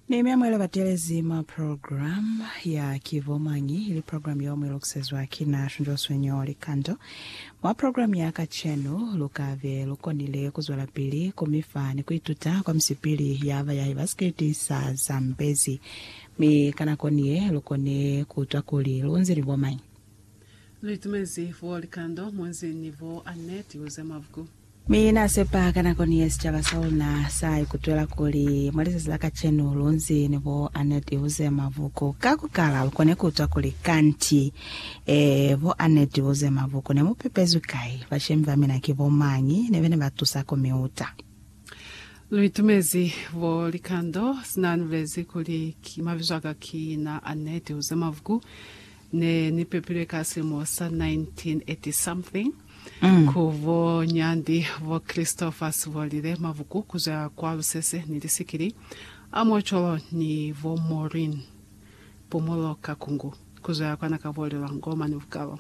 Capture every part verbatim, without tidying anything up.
Ni miamwele batelezima program ya Kivomanyi, ili program ya omwelo kusezwa kina shunjo swenyo likando. Mwa program ya kachenu, lukave lukonile kuzwala pili kumifani kuituta kwa msipili ya ava ya hibasketi sa zambezi. Mi kanakonie lukone kutwa kuli lunzi livomanyi. Luitumezi fuwa likando, mwenzi nivo aneti uze mavuku. Mina sepa kanakoni esichava sauna sai kutwela kuli mwalisa zilaka chenu lunzi nivo aneti uze mavuku. Kaku kala lukone kutwa kuli kanti e, vo aneti uze mavuku. Nemu pepezu kai, vashemba mina kivo manyi, nevene batusako miuta. Luitumezi vo likando, sinanvlezi kuli mavizwaga ki na aneti uze mavuku. Ne nipepile kasi mosa nineteen eighty something. Mm. Kuvo nyandi vo Christophas volile mavuku kuza kwa lusese nilisikiri amocholo ni vo Morin pomolo kakungu kuza kwa nakavolila ngoma nivukalo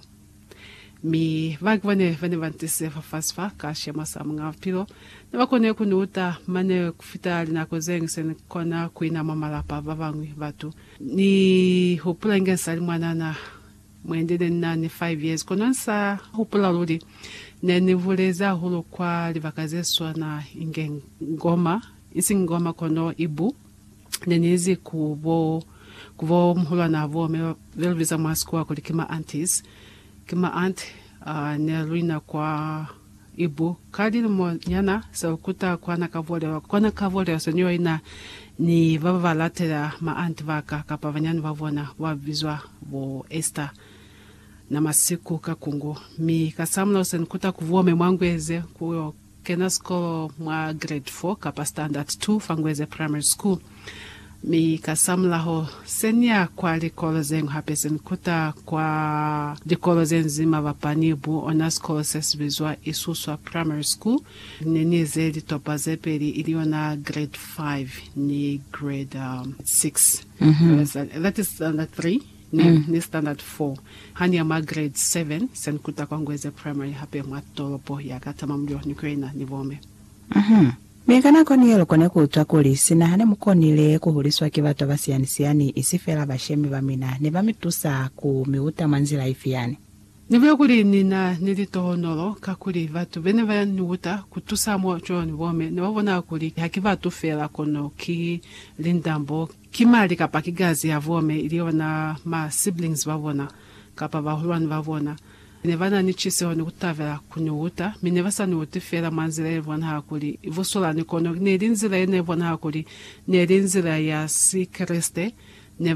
mi vagvane vane vantise fafasfa kashe masamanga pilo nevakone kunuta mane kufita linako zengisen kona kuina mamalapa vavangwi vatu ni hupulenge salimwanana mwendele nane five years konansa hupula luli nene vuleza hulu kwa livakazeswa na inge ngoma isi ngoma kono ibu nene izi kuvo kuvo mhula na avo velviza maskua kuli kima aunties kima aunt uh, neluina kwa ibu kadili mo nyana sa kuta kwa nakavole kwa nakavole sonyo ina ni vava latela ma aunt vaka kapavanyani vavona wavizwa vo Esther na masiku kakungu mi kasamla usen kuta kuvuome mwangweze kuyo kena school mwa grade four kapa standard two fangweze primary school mi kasamla ho senia kwa likolo zengu hapesen kuta kwa likolo zenzima vapanibu ona school sesvizwa isuswa primary school nini zeli topa zeperi iliona grade five ni grade um, six. Mm-hmm. That is standard three. Ni, mm. ni standard four. Hani ama grade seven, sen kuta kwa ngweze primary hape mwatolopo ya kata mamlio nikwena nivome. Mhm. Mekana koni yelo kone kutwa kuli sina hane mkonile kuhuliswa kivato basiyanisiani isifela bashemi bamina ne bamitusa ku miuta manzila ifiani. Nivyo kuli nina nilitohonolo kakuli vatu vene vanuuta kutusa mwocho nivome nivavona kuli hakivatu fela kono ki lindambo kimali kapa kigazi ya vome iliona ma siblings vavona kapa vahuluan vavona nevana nichise honi kutavela kunuuta minevasa nuuti fela manzila evona hakuli ivusula nikono nelinzila ene evona hakuli nelinzila ya si kreste